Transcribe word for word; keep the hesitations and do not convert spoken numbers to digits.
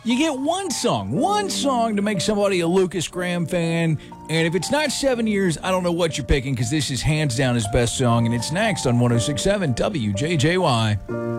You get one song, one song to make somebody a Lucas Graham fan. And if it's not seven years, I don't know what you're picking because this is hands down his best song. And it's next on one oh six point seven W J J Y.